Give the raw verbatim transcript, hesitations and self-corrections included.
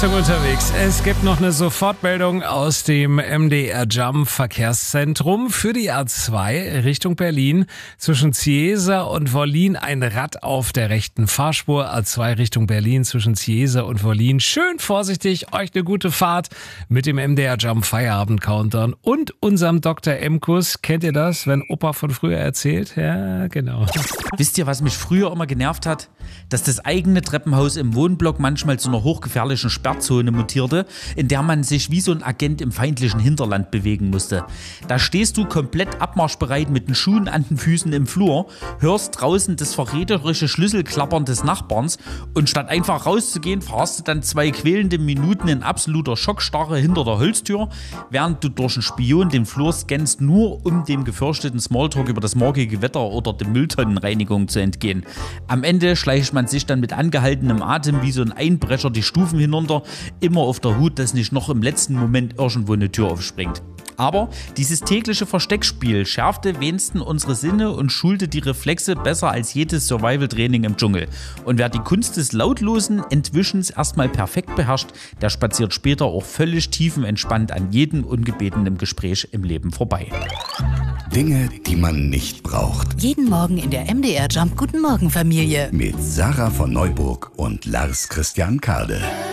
Achtung unterwegs. Es gibt noch eine Sofortmeldung aus dem M D R Jump Verkehrszentrum für die A zwei Richtung Berlin. Zwischen Ziesa und Wollin ein Rad auf der rechten Fahrspur. A zwei Richtung Berlin zwischen Ziesa und Wollin. Schön vorsichtig, euch eine gute Fahrt mit dem M D R Jump Feierabend Countdown und unserem Doktor Emkus. Kennt ihr das, wenn Opa von früher erzählt? Ja, genau. Wisst ihr, was mich früher immer genervt hat? Dass das eigene Treppenhaus im Wohnblock manchmal zu einer hochgefährlichen Sperrzone mutierte, in der man sich wie so ein Agent im feindlichen Hinterland bewegen musste. Da stehst du komplett abmarschbereit mit den Schuhen an den Füßen im Flur, hörst draußen das verräterische Schlüsselklappern des Nachbarns und statt einfach rauszugehen, fahrst du dann zwei quälende Minuten in absoluter Schockstarre hinter der Holztür, während du durch einen Spion den Flur scannst, nur um dem gefürchteten Smalltalk über das morgige Wetter oder die Mülltonnenreinigung zu entgehen. Am Ende schleicht man sich dann mit angehaltenem Atem wie so ein Einbrecher die Stufen hinunter, immer auf der Hut, dass nicht noch im letzten Moment irgendwo eine Tür aufspringt. Aber dieses tägliche Versteckspiel schärfte wenigstens unsere Sinne und schulte die Reflexe besser als jedes Survival-Training im Dschungel. Und wer die Kunst des lautlosen Entwischens erstmal perfekt beherrscht, der spaziert später auch völlig tiefenentspannt an jedem ungebetenen Gespräch im Leben vorbei. Dinge, die man nicht braucht. Jeden Morgen in der M D R Jump Guten Morgen Familie. Mit Sarah von Neuburg und Lars Christian Kade.